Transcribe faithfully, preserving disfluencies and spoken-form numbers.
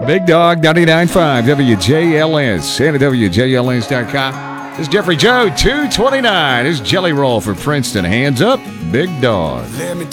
Big Dog ninety-nine point five W J L S and at W J L S dot com. This is Jeffrey Joe two twenty-nine. This is Jelly Roll for Princeton. Hands up, Big Dog. Let me